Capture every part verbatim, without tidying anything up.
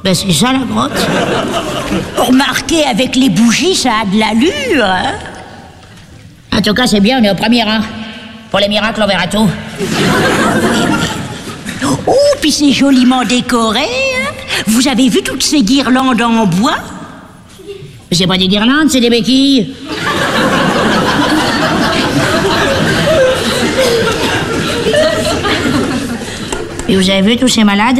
Ben c'est ça la grotte. Remarquez, avec les bougies, ça a de l'allure, hein? En tout cas, c'est bien, on est au premier rang. Pour les miracles, on verra tout. Oh, puis c'est joliment décoré, hein? Vous avez vu toutes ces guirlandes en bois? C'est pas des guirlandes, c'est des béquilles. Et vous avez vu tous ces malades?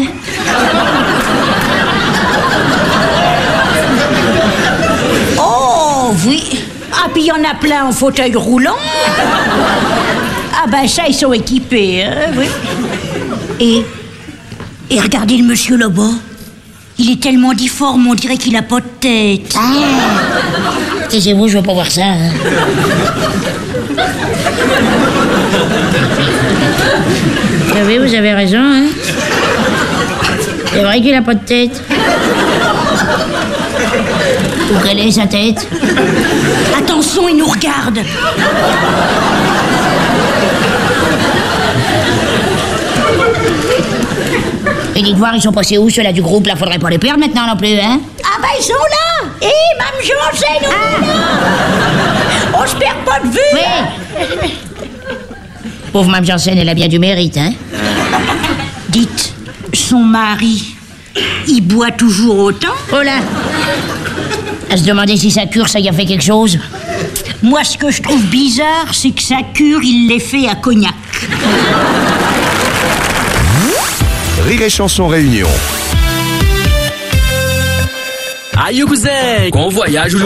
Oh, oui. Ah, puis il y en a plein en fauteuil roulant. Ah ben ça, ils sont équipés, hein, oui. Et, et regardez le monsieur là-bas. Il est tellement difforme, on dirait qu'il a pas de tête. Ah, taisez-vous, je veux pas voir ça. Hein. Vous savez, vous avez raison, hein. C'est vrai qu'il a pas de tête. Où quelle est sa tête? Attention, il nous regarde. Et dites voir, ils sont passés où, ceux-là du groupe, là? Faudrait pas les perdre maintenant non plus, hein? Ah ben ils sont là. Hé, hey, Mme Janssen, on est là. On se perd pas de vue. Oui. Pauvre Mme Janssen, elle a bien du mérite, hein? Dites, son mari, il boit toujours autant? Oh là! À se demander si sa cure, ça y a fait quelque chose. Moi, ce que je trouve bizarre, c'est que sa cure, il l'ait fait à Cognac. Rire et Chanson Réunion. Aïe cousin, qu'on voyage